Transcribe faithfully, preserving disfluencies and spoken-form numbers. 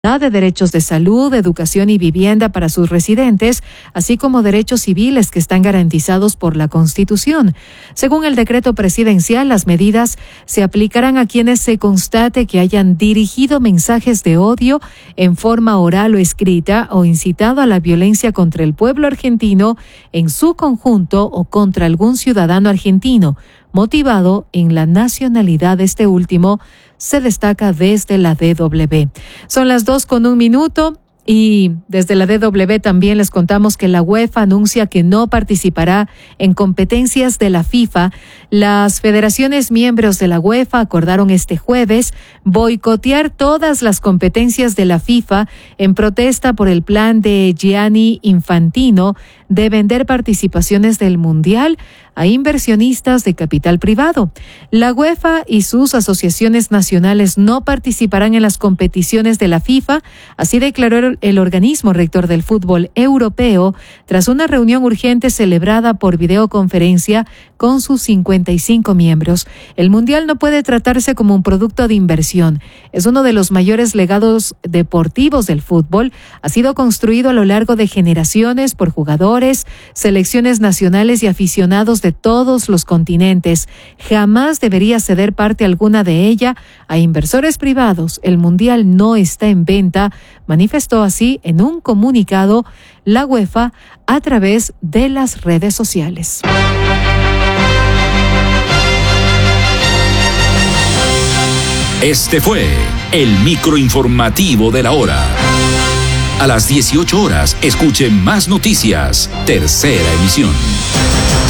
de derechos de salud, educación y vivienda para sus residentes, así como derechos civiles que están garantizados por la Constitución. Según el decreto presidencial, las medidas se aplicarán a quienes se constate que hayan dirigido mensajes de odio en forma oral o escrita o incitado a la violencia contra el pueblo argentino en su conjunto o contra algún ciudadano argentino, motivado en la nacionalidad de este último, se destaca desde la D W. Son las dos con un minuto y desde la D W también les contamos que la UEFA anuncia que no participará en competencias de la FIFA. Las federaciones miembros de la UEFA acordaron este jueves boicotear todas las competencias de la FIFA en protesta por el plan de Gianni Infantino de vender participaciones del Mundial a inversionistas de capital privado. La UEFA y sus asociaciones nacionales no participarán en las competiciones de la FIFA, así declaró el organismo rector del fútbol europeo tras una reunión urgente celebrada por videoconferencia con sus cincuenta y cinco miembros. El Mundial no puede tratarse como un producto de inversión. Es uno de los mayores legados deportivos del fútbol. Ha sido construido a lo largo de generaciones por jugadores, selecciones nacionales y aficionados de todos los continentes. Jamás debería ceder parte alguna de ella a inversores privados. El Mundial no está en venta, manifestó así en un comunicado la UEFA a través de las redes sociales. Este fue el microinformativo de la hora. A las dieciocho horas, escuche más noticias. Tercera emisión.